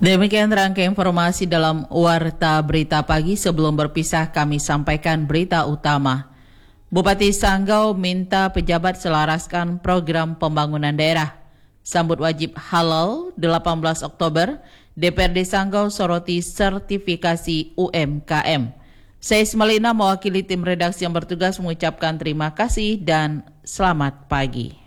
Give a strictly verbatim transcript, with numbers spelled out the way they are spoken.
Demikian rangkaian informasi dalam Warta Berita Pagi. Sebelum berpisah kami sampaikan berita utama. Bupati Sanggau minta pejabat selaraskan program pembangunan daerah. Sambut wajib halal delapan belas Oktober, D P R D Sanggau soroti sertifikasi U M K M. Saya Ismalina mewakili tim redaksi yang bertugas mengucapkan terima kasih dan selamat pagi.